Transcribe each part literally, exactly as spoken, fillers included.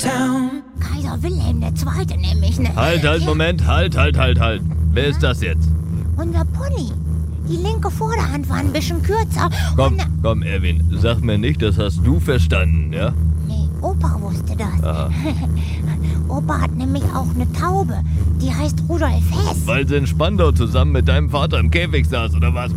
town. Kaiser Wilhelm der Zweite nämlich, ne? Halt, halt, Moment, halt, halt, halt, halt. Wer ist das jetzt? Unser Pony. Die linke Vorderhand war ein bisschen kürzer. Komm, Und, komm, Erwin, sag mir nicht, das hast du verstanden, ja? nee, Opa wusste das. Aha. Opa hat nämlich auch eine Taube. Die heißt Rudolf Hess. Weil sie in Spandau zusammen mit deinem Vater im Käfig saß, oder was?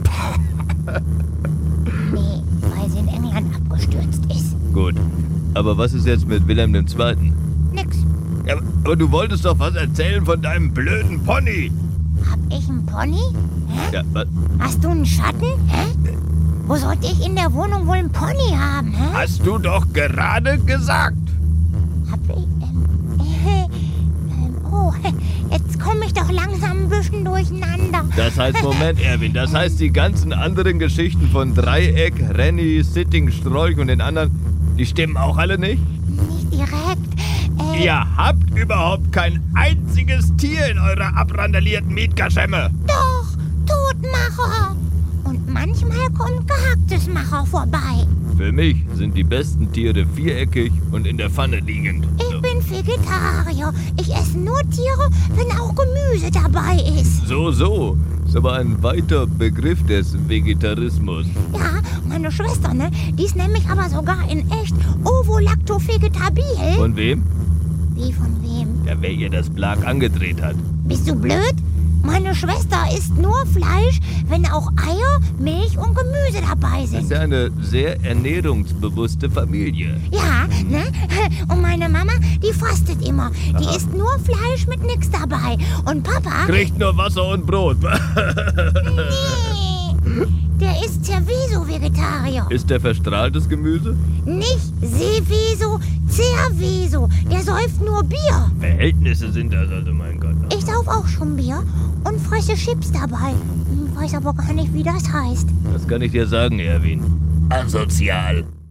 Nee, weil sie in England abgestürzt ist. Gut, aber was ist jetzt mit Wilhelm der Zweite? Nix. Ja, aber du wolltest doch was erzählen von deinem blöden Pony. Hab ich einen Pony? Hä? Ja, was? Hast du einen Schatten? Hä? Wo sollte ich in der Wohnung wohl einen Pony haben? Hä? Hast du doch gerade gesagt. Hab ich, ähm, äh, ähm, oh, jetzt komme ich doch langsam ein bisschen durcheinander. Das heißt, Moment, Erwin, das heißt, die ganzen anderen Geschichten von Dreieck, Renny, Sitting, Strolch und den anderen, die stimmen auch alle nicht? Nicht direkt. Äh, Ihr habt überhaupt kein einziges Tier in eurer abrandalierten Mietkaschemme. Doch, Totmacher. Und manchmal kommt Gehacktesmacher vorbei. Für mich sind die besten Tiere viereckig und in der Pfanne liegend. Ich bin Vegetarier. Ich esse nur Tiere, wenn auch Gemüse dabei ist. So, so. Ist aber ein weiter Begriff des Vegetarismus. Ja, meine Schwester, ne? Die ist nämlich aber sogar in echt ovo-lacto-vegetabil. Von wem? Wie von wem? Ja, wer ihr das Blag angedreht hat. Bist du blöd? Meine Schwester isst nur Fleisch, wenn auch Eier, Milch und Gemüse dabei Das ist sind. ja eine sehr ernährungsbewusste Familie. Ja, ne? Und meine Mama, die fastet immer. Die Aha. isst nur Fleisch mit nix dabei. Und Papa, Kriegt nur Wasser und Brot. nee, der ist Cerveso-Vegetarier. Ist der verstrahltes Gemüse? Nicht Seveso, Cerveso. Der säuft nur Bier. Verhältnisse sind das, also mein Gott. Ich sauf auch schon Bier und fresse Chips dabei. Hm, weiß aber gar nicht, wie das heißt. Das kann ich dir sagen, Erwin. Asozial.